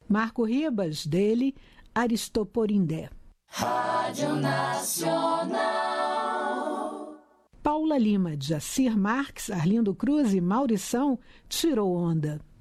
Marco Ribas, dele, Aristoporindé. Rádio Nacional. Paula Lima, de Jacir Marques, Arlindo Cruz e Maurição, tirou onda.